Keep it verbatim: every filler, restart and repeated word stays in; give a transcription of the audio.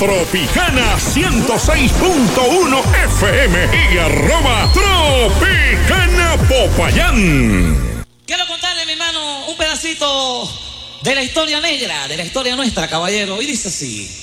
Tropicana ciento seis punto uno F M y arroba Tropicana Popayán. Quiero contarle, mi hermano, un pedacito de la historia negra, de la historia nuestra, caballero, y dice así.